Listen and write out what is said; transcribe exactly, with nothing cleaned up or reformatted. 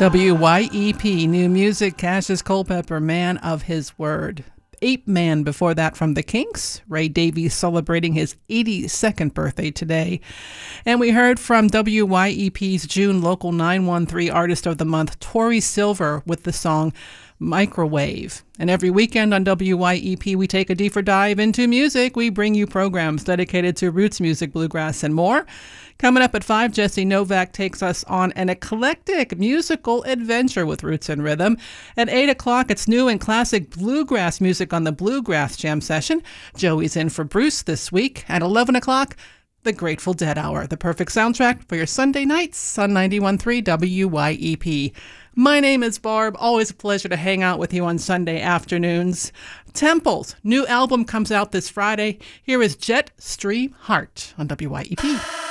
W Y E P, new music, Cassius Culpepper, Man of His Word. Ape Man before that from the Kinks, Ray Davies celebrating his eighty-second birthday today. And we heard from W Y E P's June Local nine one three Artist of the Month, Tori Silver, with the song Microwave. And every weekend on W Y E P, we take a deeper dive into music. We bring you programs dedicated to roots music, bluegrass, and more. Coming up at five, Jesse Novak takes us on an eclectic musical adventure with Roots and Rhythm. At eight o'clock, it's new and classic bluegrass music on the Bluegrass Jam Session. Joey's in for Bruce this week. At eleven o'clock, the Grateful Dead Hour, the perfect soundtrack for your Sunday nights on ninety-one point three W Y E P. My name is Barb. Always a pleasure to hang out with you on Sunday afternoons. Temple's new album comes out this Friday. Here is Jet Stream Heart on W Y E P.